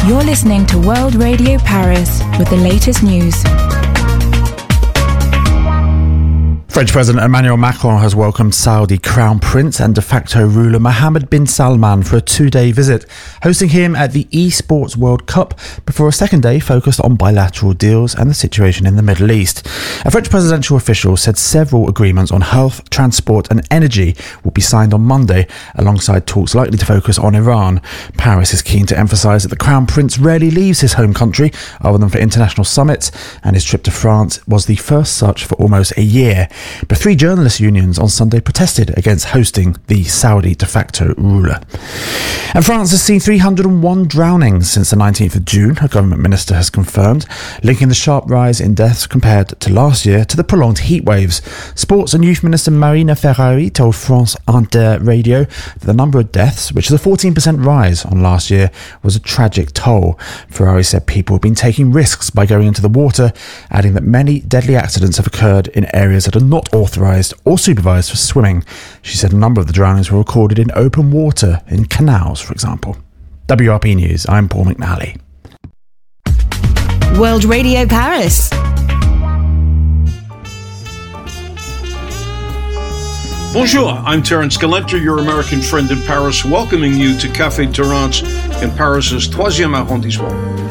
You're listening to World Radio Paris with the latest news. French President Emmanuel Macron has welcomed Saudi Crown Prince and de facto ruler Mohammed bin Salman for a 2-day visit, hosting him at the eSports World Cup before a second day focused on bilateral deals and the situation in the Middle East. A French presidential official said several agreements on health, transport and energy will be signed on Monday, alongside talks likely to focus on Iran. Paris is keen to emphasise that the Crown Prince rarely leaves his home country other than for international summits, and his trip to France was the first such for almost a year. But 3 journalists' unions on Sunday protested against hosting the Saudi de facto ruler. And France has seen 301 drownings since the 19th of June, a government minister has confirmed, linking the sharp rise in deaths compared to last year to the prolonged heat waves. Sports and Youth Minister Marina Ferrari told France Inter Radio that the number of deaths, which is a 14% rise on last year, was a tragic toll. Ferrari said people have been taking risks by going into the water, adding that many deadly accidents have occurred in areas that are not authorised or supervised for swimming. She said a number of the drownings were recorded in open water, in canals, for example. WRP News, I'm Paul McNally. World Radio Paris. Bonjour, I'm Terence Galenter, your American friend in Paris, welcoming you to Café Terence in Paris's 3e arrondissement.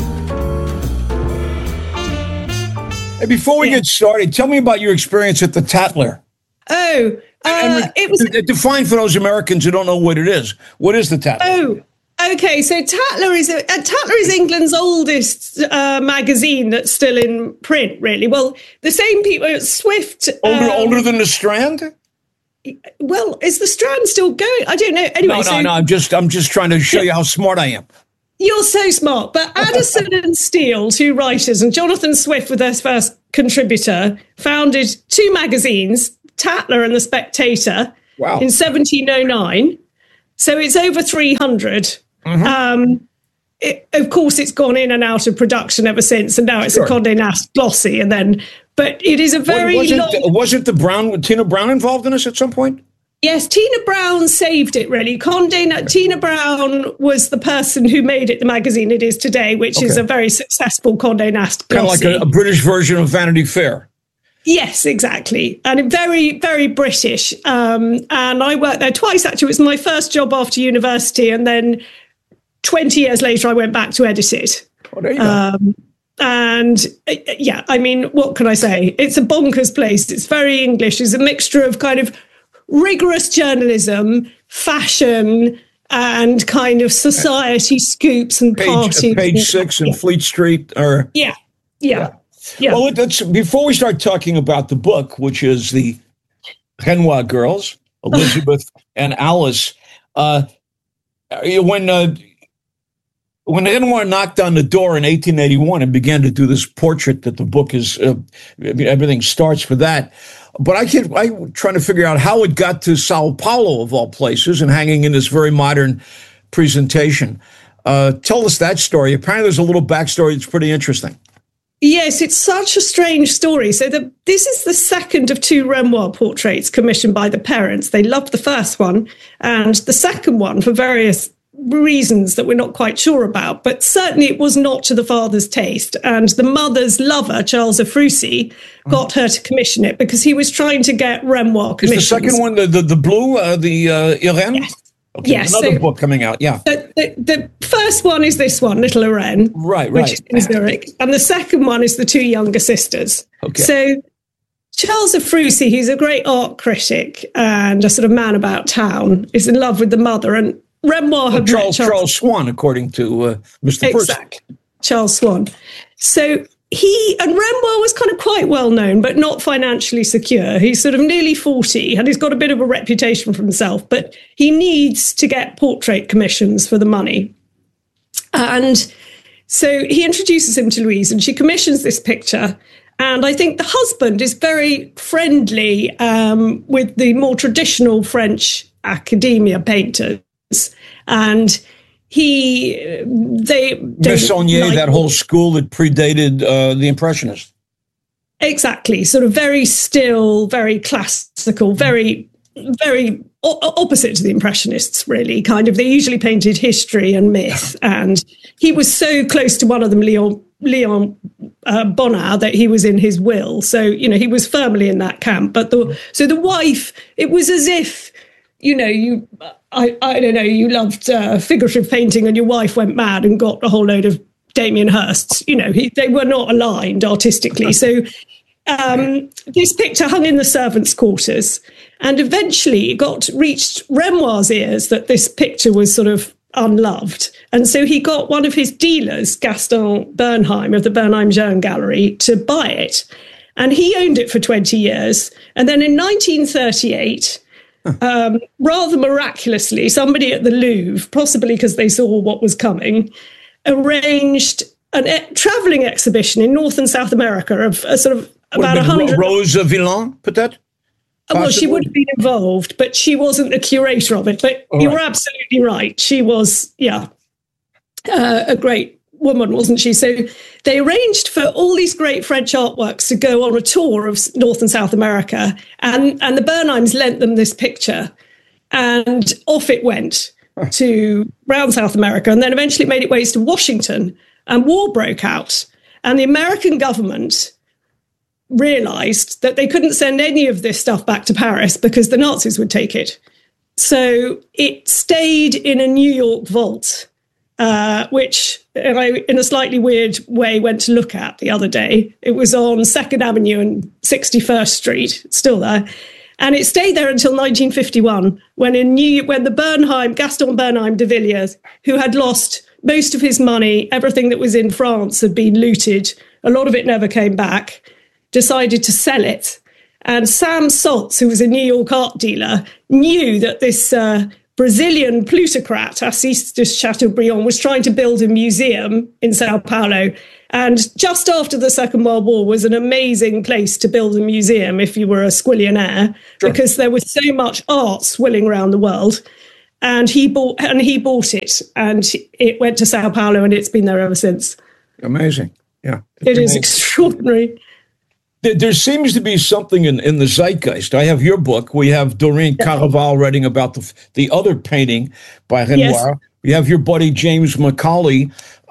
Hey, before we get started, tell me about your experience at the Tatler. It was... Define for those Americans who don't know what it is. What is the Tatler? Oh, okay. So Tatler is England's oldest magazine that's still in print, really. Well, the same people, Swift... Older than the Strand? Well, is the Strand still going? I don't know. Anyway, No. I'm just trying to show you how smart I am. You're so smart. But Addison and Steele, 2 writers, and Jonathan Swift, with their first contributor, founded 2 magazines, Tatler and The Spectator, wow, in 1709. So it's over 300. Mm-hmm. Of course, it's gone in and out of production ever since, and now it's a Condé Nast glossy. But it is a very wasn't Tina Brown involved in this at some point? Yes, Tina Brown saved it, really. Tina Brown was the person who made it the magazine it is today, which is a very successful Condé Nast glossy. Kind of like a British version of Vanity Fair. Yes, exactly. And very, very British. And I worked there twice, actually. It was my first job after university. And then 20 years later, I went back to edit it. Oh, there you go. And I mean, what can I say? It's a bonkers place. It's very English. It's a mixture of kind of rigorous journalism, fashion, and kind of society scoops and parties. Page 6 and Fleet Street. Yeah. Well, before we start talking about the book, which is the Renoir girls, Elizabeth and Alice, when Renoir knocked on the door in 1881 and began to do this portrait that the book is, everything starts for that. But I'm trying to figure out how it got to Sao Paulo, of all places, and hanging in this very modern presentation. Tell us that story. Apparently there's a little backstory that's pretty interesting. Yes, it's such a strange story. So this is the second of 2 Renoir portraits commissioned by the parents. They loved the first one, and the second one, for various reasons that we're not quite sure about, but certainly it was not to the father's taste. And the mother's lover, Charles Ephrussi, got her to commission it because he was trying to get Renoir commissions. Is the second one the blue, Irene? Yes. Okay, yes. Another book coming out, yeah. The first one is this one, Little Irene, right, which is in Zurich. And the second one is the 2 younger sisters. Okay. So Charles Ephrussi, he's a great art critic and a sort of man about town, is in love with the mother. And Renoir had Charles Swan, according to Mr. Exactly. Charles Swan. So Renoir was kind of quite well known, but not financially secure. He's sort of nearly 40 and he's got a bit of a reputation for himself, but he needs to get portrait commissions for the money. And so he introduces him to Louise and she commissions this picture. And I think the husband is very friendly with the more traditional French academia painters. And Meissonier, that whole school that predated the Impressionists. Exactly. Sort of very still, very classical, very, very opposite to the Impressionists, really. Kind of, they usually painted history and myth, and he was so close to one of them, Leon Bonnat, that he was in his will. So, you know, he was firmly in that camp. But the wife, it was as if, you know, I don't know, you loved figurative painting and your wife went mad and got a whole load of Damien Hirsts. You know, they were not aligned artistically. So this picture hung in the servants' quarters, and eventually it reached Renoir's ears that this picture was sort of unloved. And so he got one of his dealers, Gaston Bernheim of the Bernheim-Jeune Gallery, to buy it. And he owned it for 20 years. And then in 1938, rather miraculously, somebody at the Louvre, possibly because they saw what was coming, arranged a traveling exhibition in North and South America of a sort of about 100. Rose Villain, peut-être? Well, she would have been involved, but she wasn't the curator of it. But you were absolutely right. She was, a great woman, wasn't she? So they arranged for all these great French artworks to go on a tour of North and South America. And the Bernheims lent them this picture. And off it went to around South America. And then eventually it made its way to Washington. And war broke out. And the American government realized that they couldn't send any of this stuff back to Paris because the Nazis would take it. So it stayed in a New York vault, which I, in a slightly weird way, went to look at the other day. It was on 2nd Avenue and 61st Street, it's still there. And it stayed there until 1951, when the Gaston Bernheim de Villiers, who had lost most of his money, everything that was in France had been looted, a lot of it never came back, decided to sell it. And Sam Sotz, who was a New York art dealer, knew that this Brazilian plutocrat, Assis de Chateaubriand, was trying to build a museum in Sao Paulo. And just after the Second World War was an amazing place to build a museum if you were a squillionaire, because there was so much art swilling around the world. And he bought it, and it went to Sao Paulo, and it's been there ever since. Amazing. Yeah. It is extraordinary. There seems to be something in the zeitgeist. I have your book. We have Doreen Caraval writing about the other painting by Renoir. Yes. We have your buddy James Macaulay,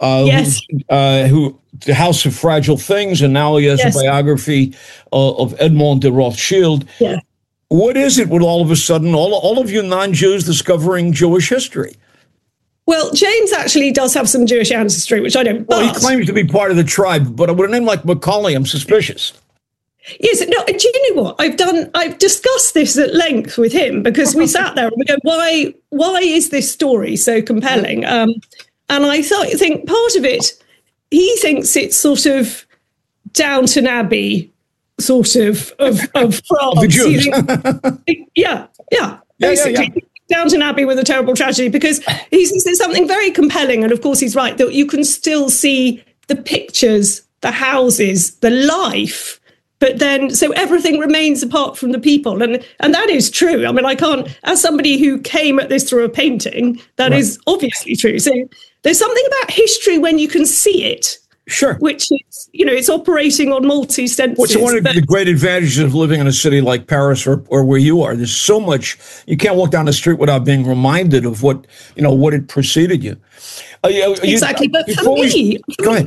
who The House of Fragile Things, and now he has a biography of Edmond de Rothschild. Yeah. What is it with all of a sudden, all of you non-Jews discovering Jewish history? Well, James actually does have some Jewish ancestry, which I don't. Well, he claims to be part of the tribe, but with a name like Macaulay, I'm suspicious. Yes, no. Do you know what I've discussed this at length with him, because we sat there and we go, why is this story so compelling? And I think part of it, he thinks it's sort of Downton Abbey, sort of France. The Jews. Yeah. Basically. Downton Abbey with a terrible tragedy, because he says there's something very compelling, and of course he's right, that you can still see the pictures, the houses, the life, but then so everything remains apart from the people, and that is true. I mean, I can't, as somebody who came at this through a painting, that is obviously true. So there's something about history when you can see it. Sure. Which is, it's operating on multi-senses. What's one of the great advantages of living in a city like Paris or where you are? There's so much, you can't walk down the street without being reminded of what had preceded you. Exactly. But for me,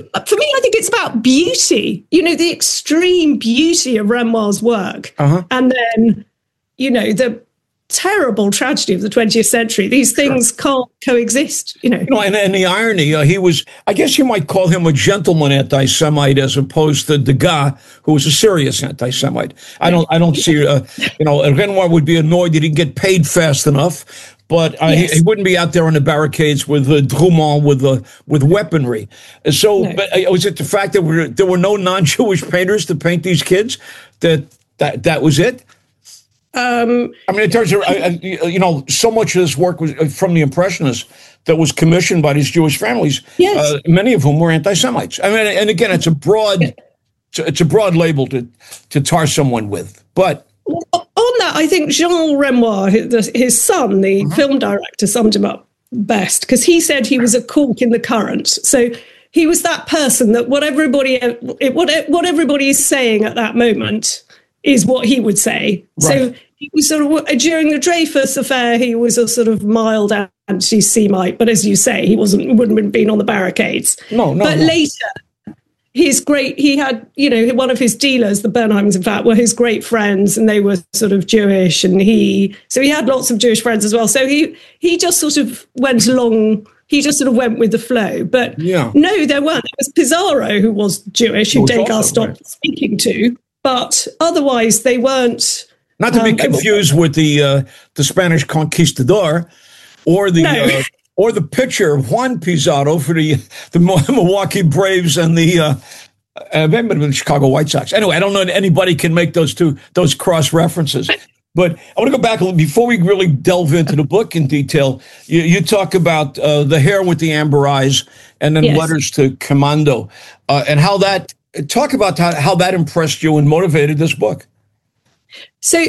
I think it's about beauty, the extreme beauty of Renoir's work. And then, the terrible tragedy of the 20th century. These things can't coexist, and the irony, he was, I guess you might call him a gentleman anti-Semite as opposed to Degas, who was a serious anti-Semite. I don't see, Renoir would be annoyed he didn't get paid fast enough, but he wouldn't be out there on the barricades with Drummond with weaponry. So, but was it the fact that there were no non-Jewish painters to paint these kids that was it? I mean, in terms of, so much of this work was from the Impressionists that was commissioned by these Jewish families, many of whom were anti-Semites. I mean, and again, it's a broad label to tar someone with. But on that, I think Jean Renoir, his son, the film director, summed him up best, because he said he was a cork in the current. So he was that person that what everybody is saying at that moment is what he would say. Right. So he was sort of, during the Dreyfus affair, he was a sort of mild anti-Semite, but as you say, wouldn't have been on the barricades. No. But later, he had, one of his dealers, the Bernheims, in fact, were his great friends, and they were sort of Jewish, and so he had lots of Jewish friends as well. So he just sort of went along. He just sort of went with the flow. But no, there weren't. It was Pizarro who was Jewish, who Degas stopped speaking to. But otherwise, they weren't. Not to be confused with the Spanish conquistador, or the pitcher of Juan Pizarro for the Milwaukee Braves and the Chicago White Sox. Anyway, I don't know if anybody can make those cross references. But I want to go back a little before we really delve into the book in detail. You talk about the hair with the amber eyes, and then letters to Commando, and how that. Talk about how that impressed you and motivated this book. So,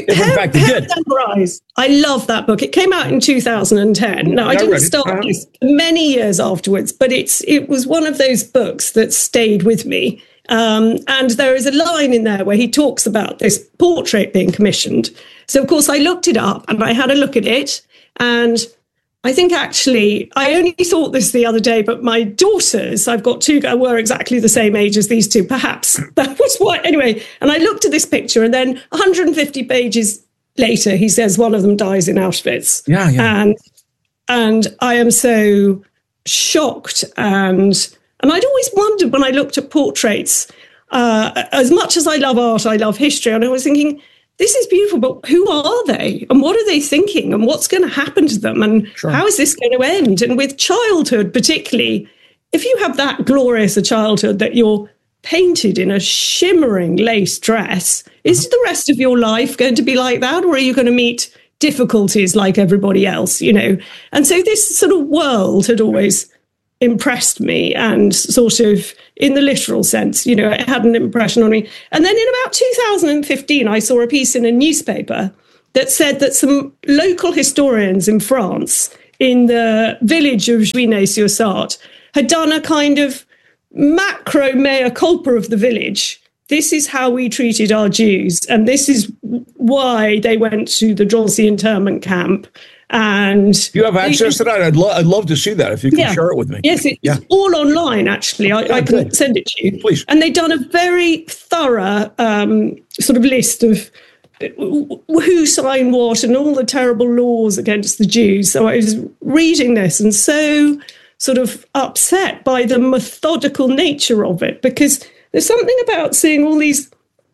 I love that book. It came out in 2010. Now, I didn't start this many years afterwards, but it was one of those books that stayed with me. And there is a line in there where he talks about this portrait being commissioned. So, of course, I looked it up and I had a look at it. And I think actually, I only thought this the other day, but my daughters, I've got two, were exactly the same age as these two, perhaps. That was why. Anyway, and I looked at this picture, and then 150 pages later, he says one of them dies in Auschwitz. Yeah. And I am so shocked. And I'd always wondered when I looked at portraits, as much as I love art, I love history, and I was thinking, this is beautiful, but who are they? And what are they thinking? And what's going to happen to them? And how is this going to end? And with childhood, particularly, if you have that glorious a childhood that you're painted in a shimmering lace dress, is the rest of your life going to be like that? Or are you going to meet difficulties like everybody else, And so this sort of world had always impressed me, and sort of in the literal sense, it had an impression on me. And then in about 2015, I saw a piece in a newspaper that said that some local historians in France, in the village of Juigné-sur-Sarthe, had done a kind of macro mea culpa of the village. This is how we treated our Jews, and this is why they went to the Drancy internment camp. And you have access to that? I'd love to see that if you can share it with me. Yes, it's all online, actually. I can send it to you. Please. And they've done a very thorough sort of list of who signed what and all the terrible laws against the Jews. So I was reading this and so sort of upset by the methodical nature of it, because there's something about seeing all these,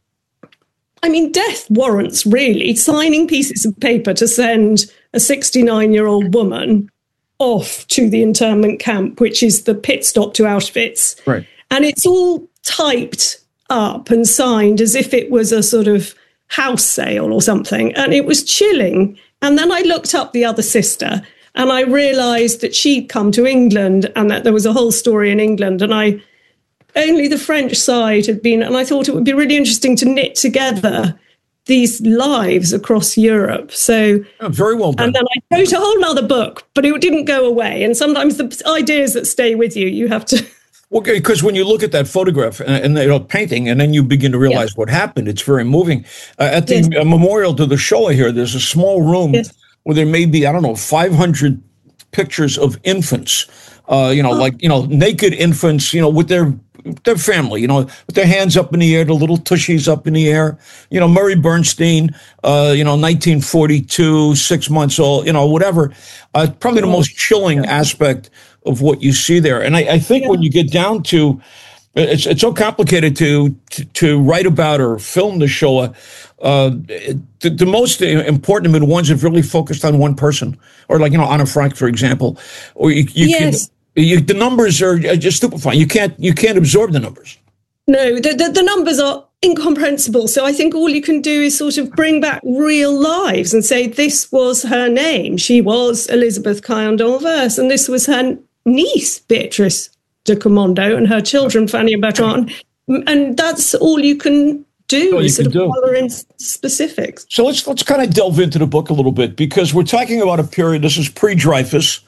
death warrants, really, signing pieces of paper to send a 69-year-old woman off to the internment camp, which is the pit stop to Auschwitz. Right. And it's all typed up and signed as if it was a sort of house sale or something. And it was chilling. And then I looked up the other sister, and I realised that she'd come to England and that there was a whole story in England. And only the French side had been, and I thought it would be really interesting to knit together these lives across Europe. So very well done. And then I wrote a whole nother book, but it didn't go away. And sometimes the ideas that stay with you, you have to. Okay, because when you look at that photograph and painting, and then you begin to realize what happened, it's very moving. At the memorial to the Shoah here, there's a small room where there may be, 500 pictures of infants, naked infants, with their family, with their hands up in the air, the little tushies up in the air. Murray Bernstein, 1942, 6 months old, whatever. Probably the most chilling aspect of what you see there. And I think when you get down to, it's so complicated to write about or film the Shoah. The most important of the ones have really focused on one person, or like, Anna Frank, for example, or the numbers are just stupefying. You can't absorb the numbers. No, the numbers are incomprehensible. So I think all you can do is sort of bring back real lives and say, this was her name. She was Elizabeth Caillon d'Anvers, and this was her niece, Beatrice de Commando, and her children, Fanny and Bertrand. And that's all you can do, sort of color in specifics. So let's kind of delve into the book a little bit, because we're talking about a period, this is pre-Dreyfus,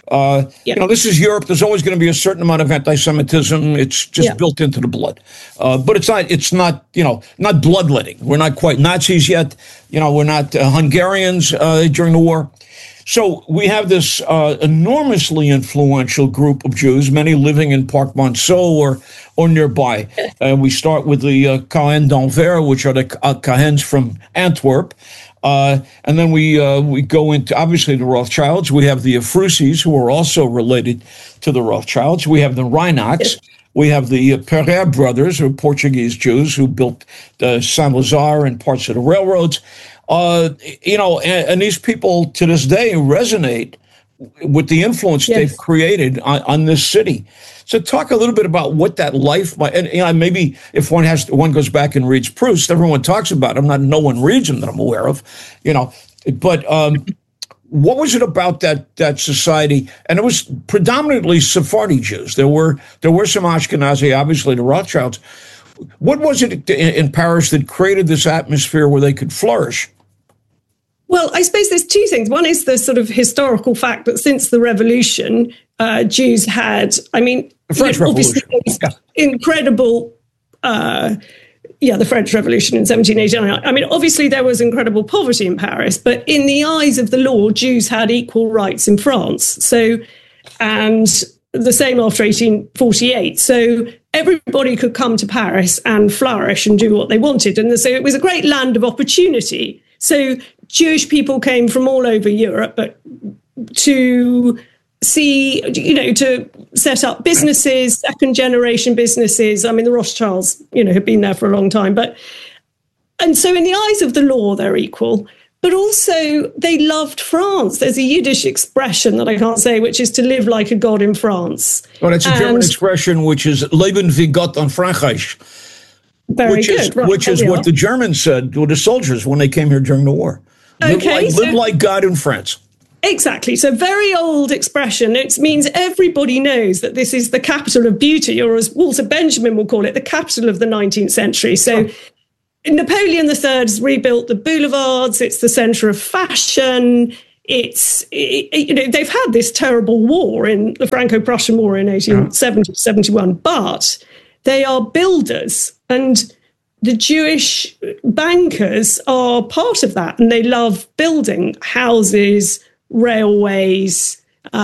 This is Europe. There's always going to be a certain amount of anti-Semitism. It's just built into the blood. But it's not not bloodletting. We're not quite Nazis yet. We're not Hungarians during the war. So we have this enormously influential group of Jews, many living in Parc Monceau or nearby. We start with the Cohen d'Anvers, which are the Cohens from Antwerp. And then we go into, obviously, the Rothschilds. We have the Efrusis, who are also related to the Rothschilds. We have the Reinachs. We have the Pereira brothers, who are Portuguese Jews, who built Saint Lazare and parts of the railroads. And these people to this day resonate with the influence they've created on this city. So talk a little bit about what that life might, and maybe if one goes back and reads Proust, everyone talks about him. No one reads him that I'm aware of, but what was it about that society? And it was predominantly Sephardi Jews. There were some Ashkenazi, obviously the Rothschilds. What was it in Paris that created this atmosphere where they could flourish? Well, I suppose there's two things. One is the sort of historical fact that since the revolution, Jews had, the French Revolution, incredible, the French Revolution in 1789. Obviously there was incredible poverty in Paris, but in the eyes of the law, Jews had equal rights in France. So, and the same after 1848. So everybody could come to Paris and flourish and do what they wanted. And so it was a great land of opportunity. So Jewish people came from all over Europe, but to see, to set up businesses, second generation businesses. The Rothschilds, had been there for a long time. And so in the eyes of the law, they're equal. But also they loved France. There's a Yiddish expression that I can't say, which is to live like a god in France. Well, it's a German expression, which is Leben wie Gott in Frankreich. Which is what the Germans said to the soldiers when they came here during the war. Live like God in France. Exactly. So very old expression. It means everybody knows that this is the capital of beauty, or as Walter Benjamin will call it, the capital of the 19th century. So Napoleon III has rebuilt the boulevards. It's the center of fashion. They've had this terrible war in the Franco-Prussian War in 1870-71, but they are builders, and the Jewish bankers are part of that, and they love building houses, railways,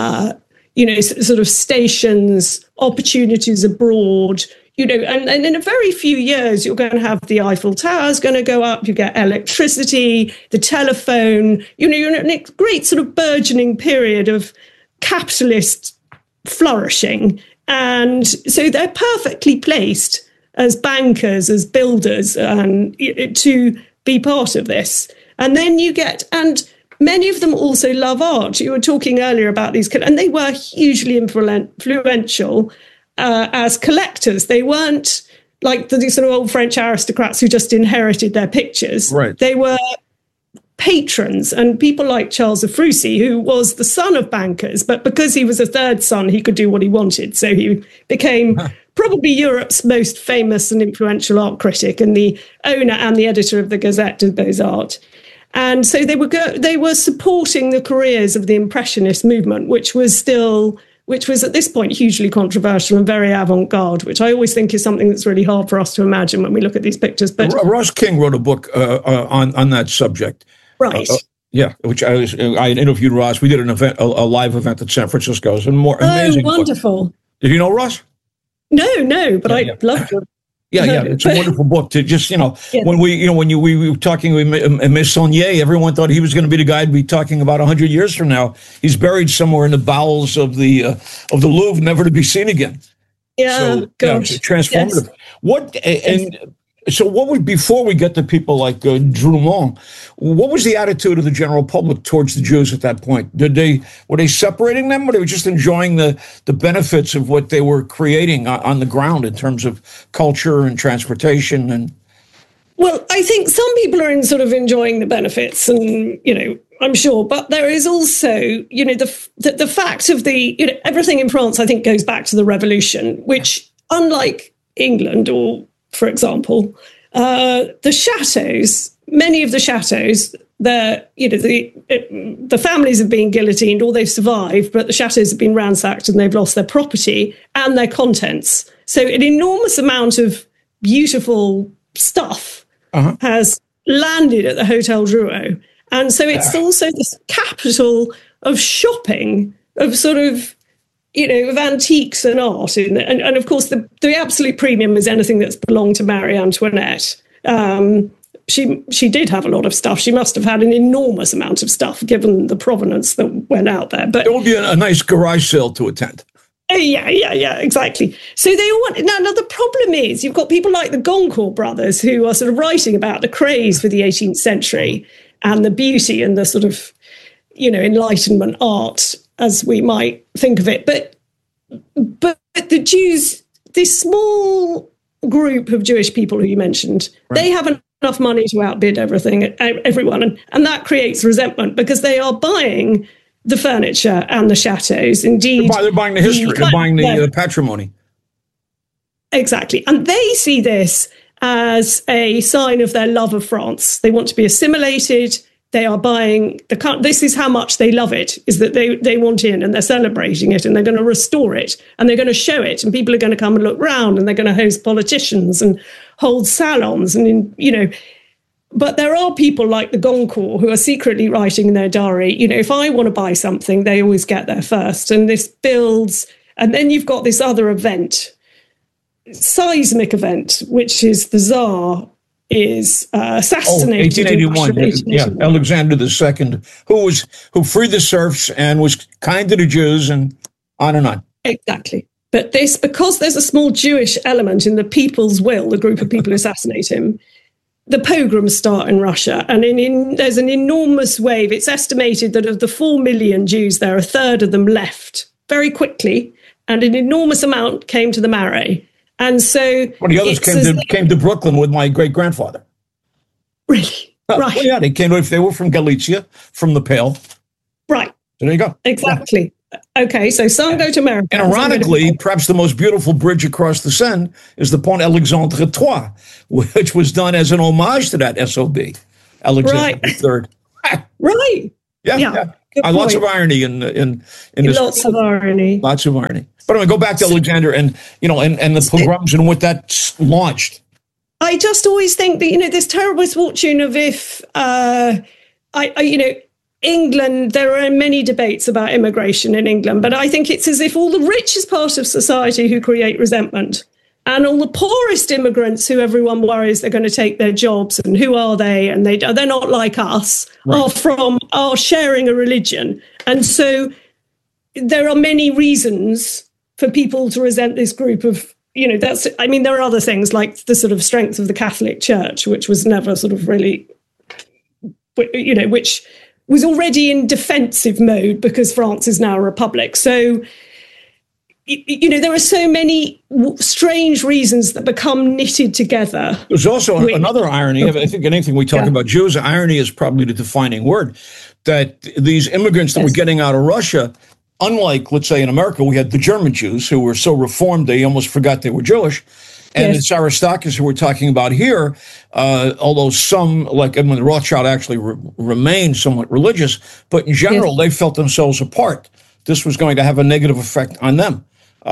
sort of stations, opportunities abroad, and in a very few years, you're going to have the Eiffel Tower is going to go up, you get electricity, the telephone, you're in a great sort of burgeoning period of capitalist flourishing. And so they're perfectly placed as bankers, as builders, to be part of this. And then and many of them also love art. You were talking earlier about these, and they were hugely influential as collectors. They weren't like the sort of old French aristocrats who just inherited their pictures. Right. They were patrons, and people like Charles Efrusy, who was the son of bankers, but because he was a third son, he could do what he wanted. So he became probably Europe's most famous and influential art critic, and the owner and the editor of the Gazette des Beaux-Arts. And so they were supporting the careers of the Impressionist movement, which was at this point hugely controversial and very avant-garde, which I always think is something that's really hard for us to imagine when we look at these pictures. But Ross King wrote a book on that subject. Right. Which I interviewed Ross. We did an event, a live event at San Francisco. It was an amazing wonderful book. Did you know Ross? No, but I loved it. Yeah, it's a wonderful book to just, when we were talking with Meissonier, everyone thought he was going to be the guy to be talking about 100 years from now. He's buried somewhere in the bowels of the Louvre, never to be seen again. Yeah, so, transformative. Yes. So what was, before we get to people like Drumont, what was the attitude of the general public towards the Jews at that point? Were they separating them, or they were just enjoying the benefits of what they were creating on the ground in terms of culture and transportation? And well, I think some people are sort of enjoying the benefits, and I'm sure, but there is also the fact of everything in France, I think, goes back to the revolution, which, unlike England or, for example, the chateaus, many of the chateaus, the families have been guillotined or they've survived, but the chateaus have been ransacked and they've lost their property and their contents. So an enormous amount of beautiful stuff has landed at the Hotel Drouot. And so it's also this capital of shopping, of sort of, of antiques and art. And of course, the absolute premium is anything that's belonged to Marie Antoinette. She did have a lot of stuff. She must have had an enormous amount of stuff, given the provenance that went out there. But it would be a nice garage sale to attend. Yeah, exactly. So they all want now. The problem is you've got people like the Goncourt brothers who are sort of writing about the craze for the 18th century and the beauty and the sort of, Enlightenment art, as we might think of it. But the Jews, this small group of Jewish people who you mentioned, they haven't enough money to outbid everyone, and that creates resentment because they are buying the furniture and the chateaus. Indeed, they're buying the history, they're buying the patrimony. Exactly, and they see this as a sign of their love of France. They want to be assimilated. They are buying this is how much they love it, is that they want in, and they're celebrating it, and they're going to restore it, and they're going to show it, and people are going to come and look round, and they're going to host politicians and hold salons, and but there are people like the Goncourt who are secretly writing in their diary, if I want to buy something, they always get there first, and this builds, and then you've got this other event, seismic event, which is the Tsar is assassinated. 1881. Yeah, Alexander II, who freed the serfs and was kind to the Jews, and on and on. Exactly. But because there's a small Jewish element in the people's will, the group of people who assassinate him, the pogroms start in Russia, and there's an enormous wave. It's estimated that of the 4 million Jews there, a third of them left very quickly, and an enormous amount came to the Marais. And so the others came to Brooklyn with my great-grandfather. Really? Right. Well, yeah, they were from Galicia, from the Pale. Right. So there you go. Exactly. Yeah. Okay, so some go to America. And ironically, perhaps the most beautiful bridge across the Seine is the Pont Alexandre III, which was done as an homage to that SOB, Alexander III. Right. Yeah. Lots of irony in this. Lots of irony. Lots of irony. But I'm going to go back to Alexander and the pogroms and what that launched. I just always think that, this terrible misfortune of if, England, there are many debates about immigration in England, but I think it's as if all the richest part of society who create resentment and all the poorest immigrants who everyone worries they're going to take their jobs, and who are they? And they're not like us, are sharing a religion. And so there are many reasons for people to resent this group of, there are other things like the sort of strength of the Catholic Church, which was never sort of really, which was already in defensive mode because France is now a republic. So, there are so many strange reasons that become knitted together. There's also another irony. I think anything we talk about Jews, irony is probably the defining word, that these immigrants that were getting out of Russia, unlike, let's say, in America, we had the German Jews who were so reformed they almost forgot they were Jewish. And it's Aristarchus who we're talking about here, although some, like Edmund Rothschild, actually remained somewhat religious, but in general, they felt themselves apart. This was going to have a negative effect on them.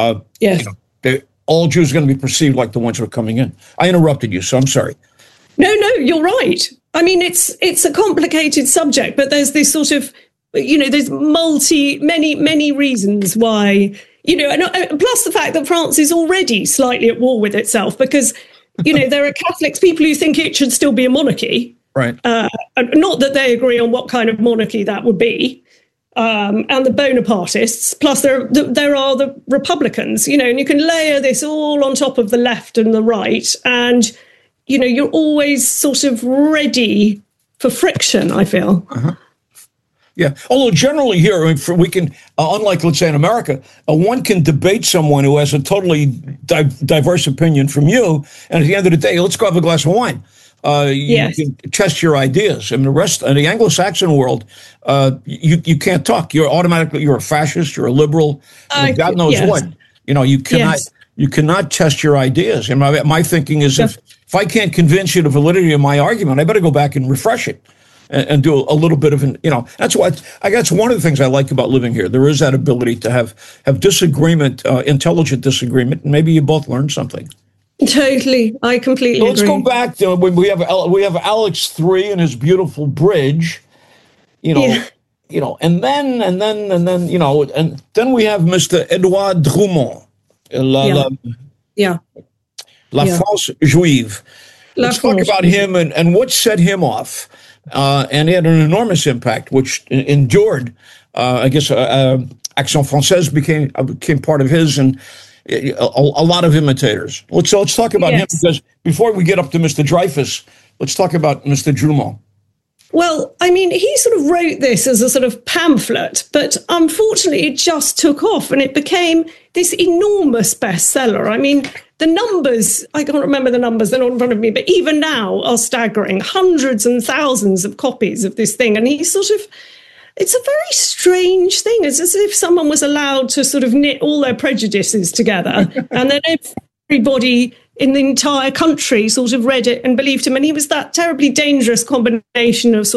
All Jews are going to be perceived like the ones who are coming in. I interrupted you, so I'm sorry. No, you're right. I mean, it's a complicated subject, but there's this sort of, there's many reasons why, and plus the fact that France is already slightly at war with itself because, there are Catholics, people who think it should still be a monarchy. Right. Not that they agree on what kind of monarchy that would be. And the Bonapartists, plus there are the Republicans, and you can layer this all on top of the left and the right, and, you're always sort of ready for friction, I feel. Yeah. Although generally here, we can, unlike, let's say, in America, one can debate someone who has a totally diverse opinion from you, and at the end of the day, let's go have a glass of wine. You can test your ideas. In the Anglo-Saxon world, you can't talk. You're a fascist. You're a liberal. God knows what. You cannot test your ideas. And my thinking is, if I can't convince you the validity of my argument, I better go back and refresh it. and do a little bit of that's why I guess one of the things I like about living here. There is that ability to have disagreement, intelligent disagreement, and maybe you both learn something. Totally, I completely agree. Let's go back to when we have Alex III and his beautiful bridge, and then and then we have Mr. Edouard Drumont, La France Juive. Let's talk about him and what set him off, and he had an enormous impact, which endured. I guess Action Française became part of his and. A lot of imitators. Let's talk about him, because before we get up to Mr. Dreyfus, let's talk about Mr. Drumont. Well, I mean, he sort of wrote this as a sort of pamphlet, but unfortunately it just took off and it became this enormous bestseller. I mean, the numbers, I can't remember the numbers, they're not in front of me, but even now are staggering. Hundreds and thousands of copies of this thing. And he it's a very strange thing. It's as if someone was allowed to sort of knit all their prejudices together and then everybody in the entire country sort of read it and believed him. And he was that terribly dangerous combination of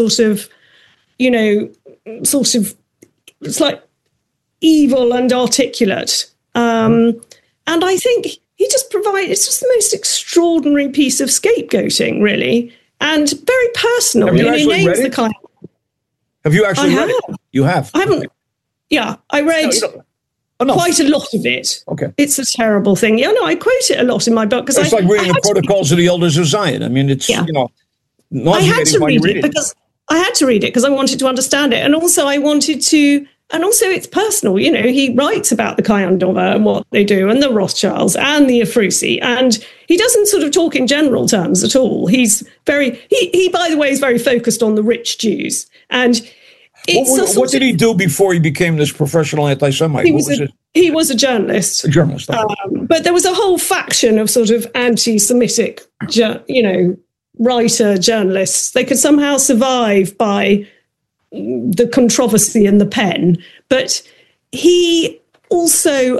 it's like evil and articulate. And I think it's just the most extraordinary piece of scapegoating, really, and very personal. Have you actually read it? Have you actually read it? You have? I haven't. Yeah, I read quite a lot of it. Okay. It's a terrible thing. Yeah, no, I quote it a lot in my book. It's like reading the Protocols of the Elders of Zion. I mean, it's, I had to read it because I wanted to understand it. And also it's personal. He writes about the Caillan d'Anvers and what they do and the Rothschilds and the Ephrussi. And he doesn't sort of talk in general terms at all. He's he by the way, is very focused on the rich Jews. And what did he do before he became this professional anti-Semite? He was a journalist. A journalist. But there was a whole faction of sort of anti-Semitic, writer journalists. They could somehow survive by the controversy in the pen. But he also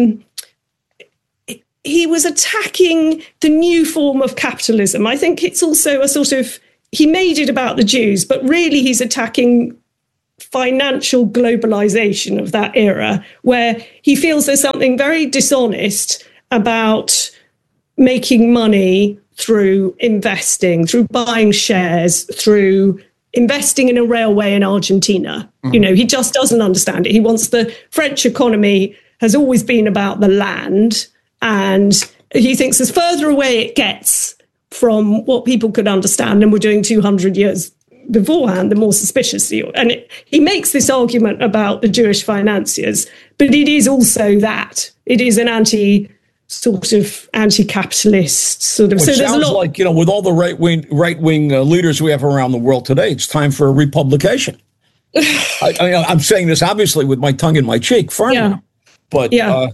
he was attacking the new form of capitalism. I think it's also a sort of, he made it about the Jews, but really he's attacking financial globalization of that era, where he feels there's something very dishonest about making money through investing, through buying shares, through investing in a railway in Argentina. Mm-hmm. He just doesn't understand it. He wants the French economy has always been about the land, and he thinks as further away it gets from what people could understand and were doing 200 years beforehand, the more suspicious. And he makes this argument about the Jewish financiers, but it is also that. It is an anti-capitalist sort of. Well, so there's a lot, like, with all the right wing leaders we have around the world today, it's time for a republication. I'm saying this obviously with my tongue in my cheek, firmly, but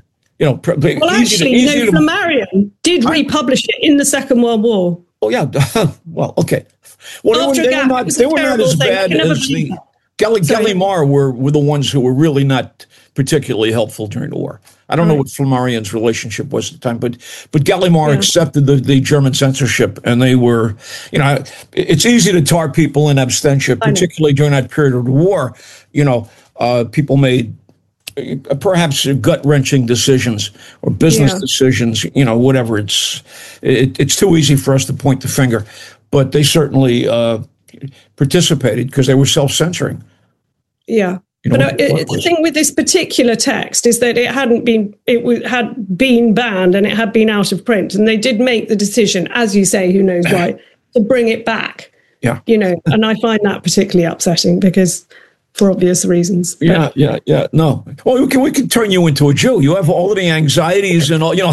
Flammarion did republish it in the Second World War. Oh yeah, well, okay. Well, they were not as bad as the Gallimard were the ones who were really not particularly helpful during the war. I don't know what Flammarion's relationship was at the time, but Gallimard accepted the German censorship, and they were, it's easy to tar people in absentia, particularly during that period of the war. People made perhaps gut-wrenching decisions or business decisions, whatever. It's too easy for us to point the finger, but they certainly participated because they were self-censoring. Yeah. But the thing with this particular text is that it had been banned and it had been out of print, and they did make the decision, as you say, who knows why, to bring it back. Yeah. And I find that particularly upsetting because, for obvious reasons. But, yeah. No. Well, we can turn you into a Jew. You have all of the anxieties and all,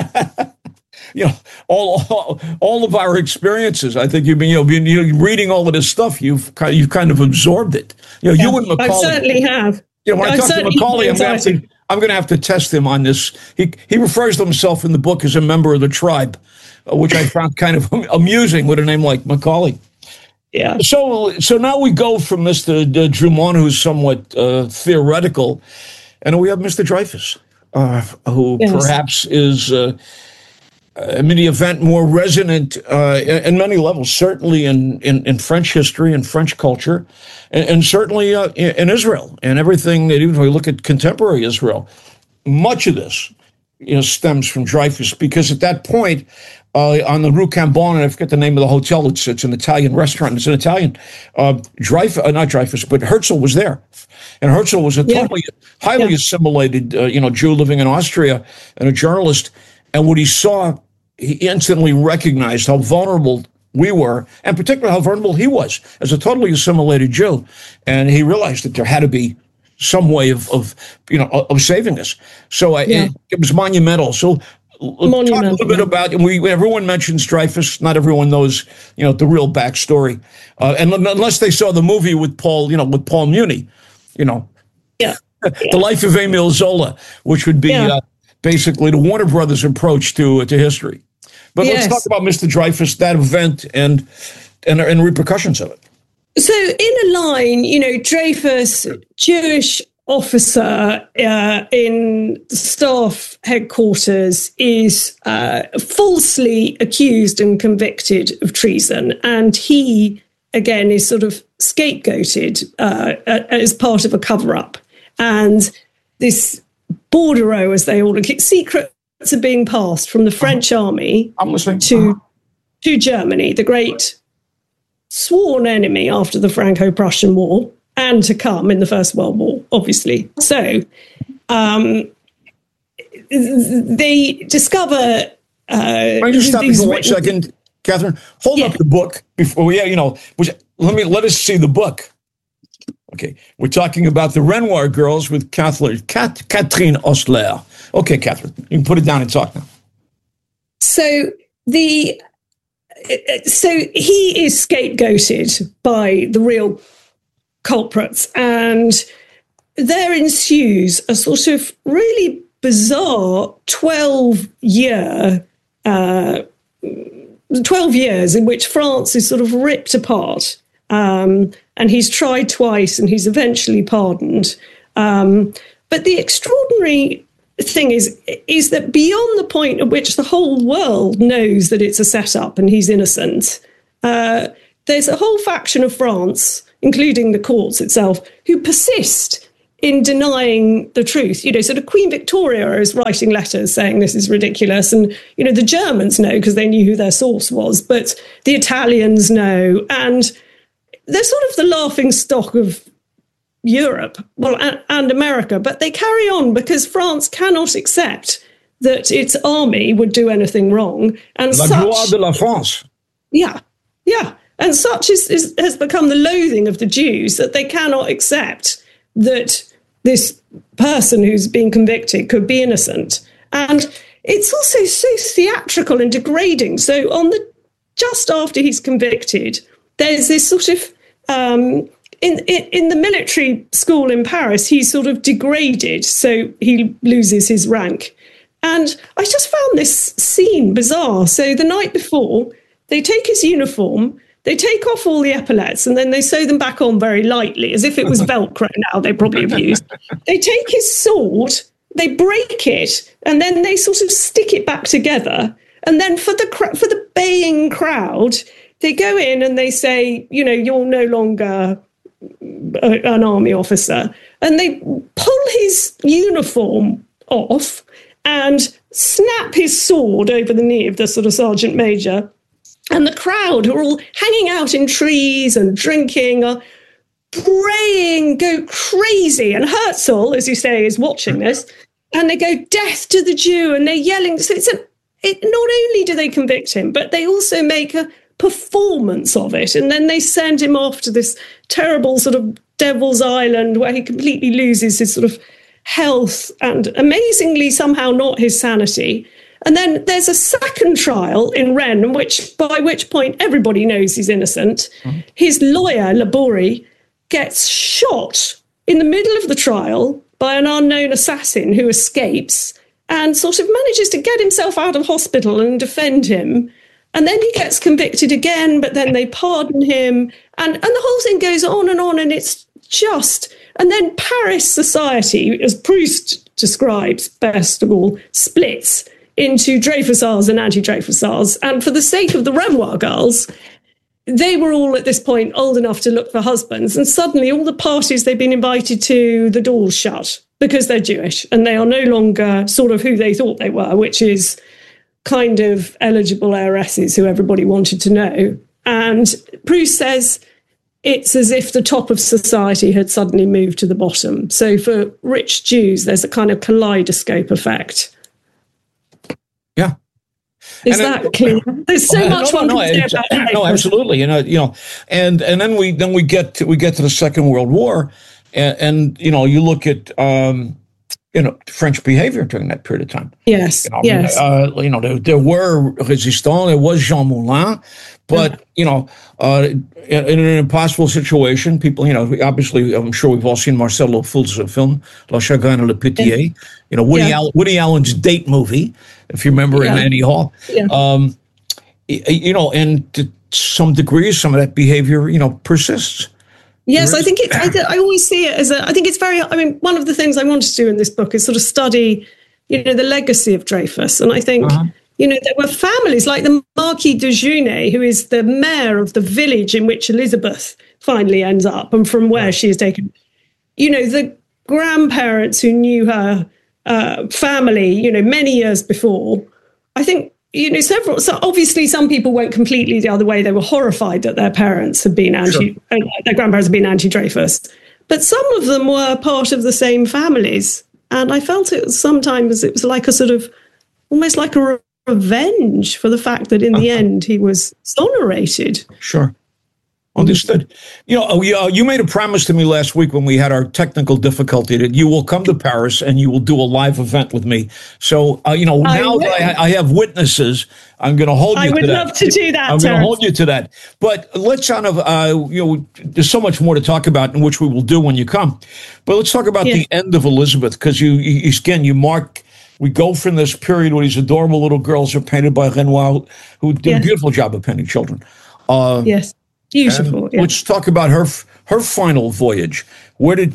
all of our experiences. I think you've been reading all of this stuff. You've kind of absorbed it. You and Macaulay. I certainly have. When I talk to Macaulay, I'm going to have to test him on this. He refers to himself in the book as a member of the tribe, which I found kind of amusing with a name like Macaulay. Yeah. So now we go from Mr. Drumont, who's somewhat theoretical, and we have Mr. Dreyfus, who perhaps is. the event more resonant in many levels, certainly in French history and French culture, and certainly in Israel and everything that, even if we look at contemporary Israel, much of this stems from Dreyfus, because at that point, on the Rue Cambon, and I forget the name of the hotel, it's an Italian restaurant, it's an Italian, not Dreyfus, but Herzl was there. And Herzl was a totally, highly assimilated, Jew living in Austria and a journalist. And what he saw, he instantly recognized how vulnerable we were, and particularly how vulnerable he was as a totally assimilated Jew. And he realized that there had to be some way of saving us. So it was monumental. So talk a little bit about, everyone mentions Dreyfus. Not everyone knows, the real backstory. And unless they saw the movie with Paul Muni, The Life of Emile Zola, which would be basically the Warner Brothers approach to history. But let's talk about Mr. Dreyfus, that event, and repercussions of it. So in a line, Dreyfus, Jewish officer in staff headquarters, is falsely accused and convicted of treason. And he, again, is sort of scapegoated as part of a cover-up. And this bordereau, as they all look, secrets are being passed from the French army to Germany, the great sworn enemy after the Franco-Prussian War, and to come in the First World War, obviously. So they discover... Can I just stop you for 1 second, Catherine? Hold up the book before let us see the book. Okay, we're talking about the Renoir girls with Catherine Osler. Okay, Catherine, you can put it down and talk now. So he is scapegoated by the real culprits, and there ensues a sort of really bizarre 12 years in which France is sort of ripped apart. And he's tried twice and he's eventually pardoned. But the extraordinary thing is that beyond the point at which the whole world knows that it's a setup and he's innocent, there's a whole faction of France, including the courts itself, who persist in denying the truth. Sort of Queen Victoria is writing letters saying this is ridiculous. And, the Germans know because they knew who their source was, but the Italians know. And they're sort of the laughing stock of Europe, and America, but they carry on because France cannot accept that its army would do anything wrong. And La gloire de la France. Yeah. And such has become the loathing of the Jews that they cannot accept that this person who's been convicted could be innocent. And it's also so theatrical and degrading. So just after he's convicted, there's this sort of in the military school in Paris, he's sort of degraded, so he loses his rank. And I just found this scene bizarre. So the night before, they take his uniform, they take off all the epaulets, and then they sew them back on very lightly, as if it was Velcro now, they probably have used. They take his sword, they break it, and then they sort of stick it back together. And then for the baying crowd, they go in and they say, you're no longer an army officer. And they pull his uniform off and snap his sword over the knee of the sort of sergeant major. And the crowd, who are all hanging out in trees and drinking, are braying, go crazy. And Herzl, as you say, is watching this. And they go, "Death to the Jew," and they're yelling. So not only do they convict him, but they also make a performance of it. And then they send him off to this terrible sort of Devil's Island where he completely loses his sort of health and amazingly somehow not his sanity. And then there's a second trial in Rennes, by which point everybody knows he's innocent. Mm-hmm. His lawyer, Laborie, gets shot in the middle of the trial by an unknown assassin who escapes and sort of manages to get himself out of hospital and defend him. And then he gets convicted again, but then they pardon him. And the whole thing goes on, and it's just... And then Paris society, as Proust describes best of all, splits into Dreyfusards and anti-Dreyfusards. And for the sake of the Renoir girls, they were all at this point old enough to look for husbands. And suddenly all the parties they've been invited to, the doors shut because they're Jewish and they are no longer sort of who they thought they were, which is kind of eligible heiresses who everybody wanted to know. And Proust says it's as if the top of society had suddenly moved to the bottom. So for rich Jews, there's a kind of kaleidoscope effect. Yeah. Is that clear? There's so much one can say about no, absolutely. And then we get to the Second World War, and you look at French behavior during that period of time. Yes, yes. There were resistants, there was Jean Moulin, but in an impossible situation, people, obviously, I'm sure we've all seen Marcel Le Foul's film, La Chagrin et la Pitié. Woody Allen's date movie, if you remember, in Annie Hall. Yeah. And to some degree, some of that behavior, persists. Yes, I think I always see it as I think it's very, one of the things I wanted to do in this book is sort of study, the legacy of Dreyfus. And I think, there were families like the Marquis de Junet, who is the mayor of the village in which Elizabeth finally ends up and from where she is taken. The grandparents who knew her family, many years before. I think, so obviously some people went completely the other way. They were horrified that their parents had been their grandparents had been anti-Dreyfus. But some of them were part of the same families. And I felt it was like a sort of, almost like a revenge for the fact that in the end he was exonerated. Sure. Understood. You made a promise to me last week when we had our technical difficulty that you will come to Paris and you will do a live event with me. So, now that I have witnesses, I'm going to hold you to that. I would love to do that. I'm going to hold you to that. But let's there's so much more to talk about, and which we will do when you come. But let's talk about the end of Elizabeth, because we go from this period where these adorable little girls are painted by Renoir, who did a beautiful job of painting children. Yes. Beautiful. Yeah. Let's talk about her final voyage. Where did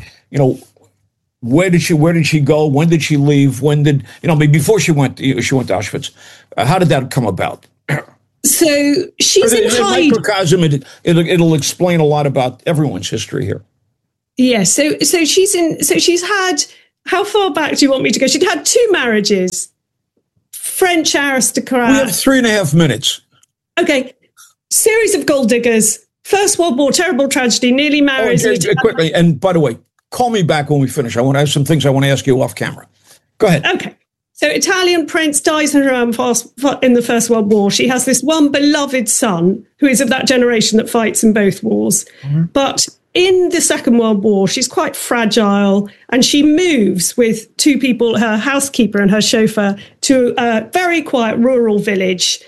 she go? When did she leave? Before she went to Auschwitz? How did that come about? So she's in Hyde. Microcosm. It'll explain a lot about everyone's history here. Yes. So she's had. How far back do you want me to go? She'd had 2 marriages. French aristocrat. We have 3.5 minutes. Okay. Series of gold diggers. First World War, terrible tragedy, nearly married. Quickly, and by the way, call me back when we finish. I want to have some things I want to ask you off camera. Go ahead. Okay. So Italian prince dies in the First World War. She has this one beloved son who is of that generation that fights in both wars. Mm-hmm. But in the Second World War, she's quite fragile, and she moves with 2 people, her housekeeper and her chauffeur, to a very quiet rural village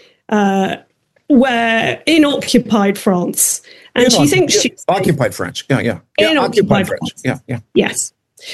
where in occupied France. And she thinks she's occupied France. Yeah. In occupied France. Yeah. Yes.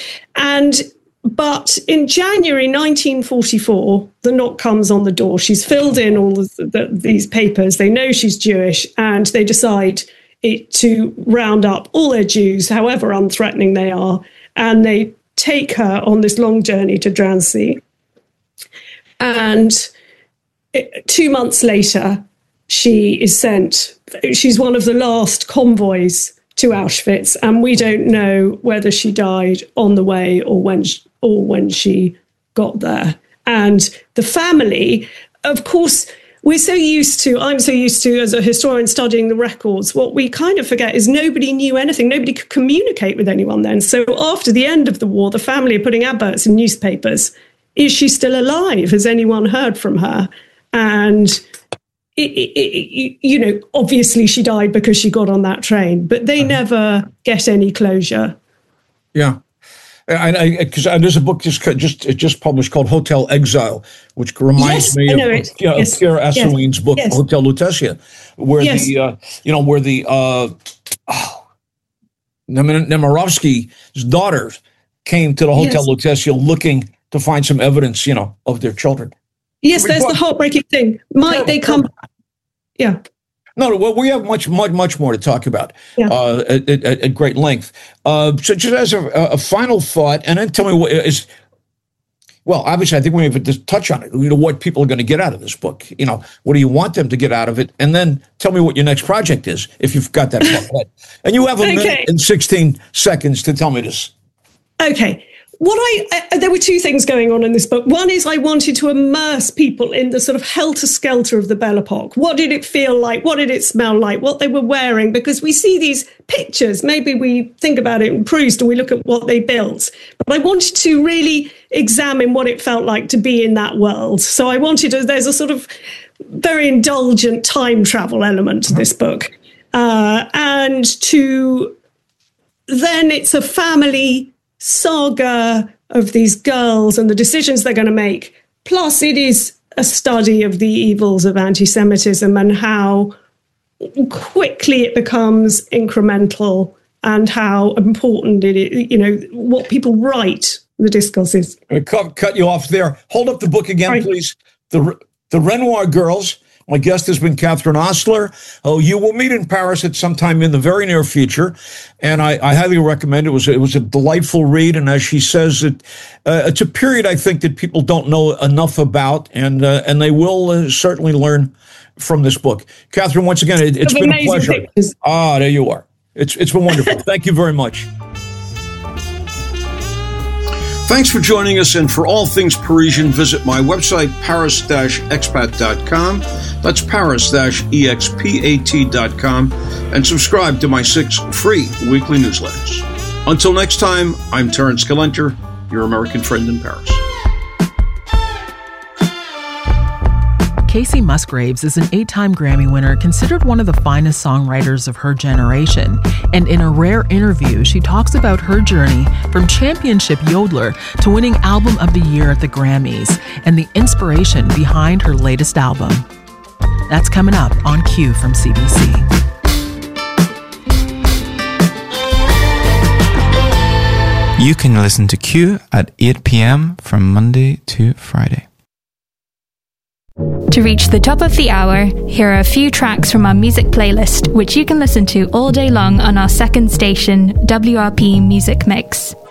But in January 1944, the knock comes on the door. She's filled in all of these papers. They know she's Jewish, and they decide to round up all their Jews, however unthreatening they are, and they take her on this long journey to Drancy. And 2 months later, she is sent. She's one of the last convoys to Auschwitz, and we don't know whether she died on the way or when she got there. And the family, of course, I'm so used to, as a historian studying the records, what we kind of forget is nobody knew anything. Nobody could communicate with anyone then. So after the end of the war, the family are putting adverts in newspapers. Is she still alive? Has anyone heard from her? And obviously she died because she got on that train, but they never get any closure. Yeah. Because there's a book just published called Hotel Exile, which reminds me of Pierre Assoulin's book Hotel Lutetia, where Nemirovsky's daughters came to the Hotel Lutetia looking to find some evidence, of their children. Yes, there's the heartbreaking thing. Might they come? Yeah. No, well, we have much more to talk about at great length. So just as a final thought, and then tell me what is Well, obviously, I think we have to touch on it. You know, what people are going to get out of this book. You know, what do you want them to get out of it? And then tell me what your next project is, if you've got that far ahead. And you have a minute and 16 seconds to tell me this. Okay. There were two things going on in this book. One is I wanted to immerse people in the sort of helter-skelter of the Belle Epoque. What did it feel like? What did it smell like? What they were wearing? Because we see these pictures. Maybe we think about it in Proust and we look at what they built. But I wanted to really examine what it felt like to be in that world. So I wanted there's a sort of very indulgent time travel element to this book. And then it's a family saga of these girls and the decisions they're going to make. Plus, it is a study of the evils of anti-Semitism and how quickly it becomes incremental and how important it is, you know, what people write, the discourses. I cut you off there. Hold up the book again, please. The Renoir Girls. My guest has been Catherine Ostler. Oh, you will meet in Paris at some time in the very near future, and I highly recommend it. It was a delightful read, and as she says, it's a period I think that people don't know enough about, and they will certainly learn from this book. Catherine, once again, it's been a pleasure. Pictures. Ah, there you are. It's been wonderful. Thank you very much. Thanks for joining us, and for all things Parisian, visit my website, paris-expat.com. That's paris-expat.com, and subscribe to my 6 free weekly newsletters. Until next time, I'm Terence Galenter, your American friend in Paris. Kacey Musgraves is an 8-time Grammy winner, considered one of the finest songwriters of her generation. And in a rare interview, she talks about her journey from championship yodeler to winning Album of the Year at the Grammys and the inspiration behind her latest album. That's coming up on Q from CBC. You can listen to Q at 8 p.m. from Monday to Friday. To reach the top of the hour, here are a few tracks from our music playlist, which you can listen to all day long on our second station, WRP Music Mix.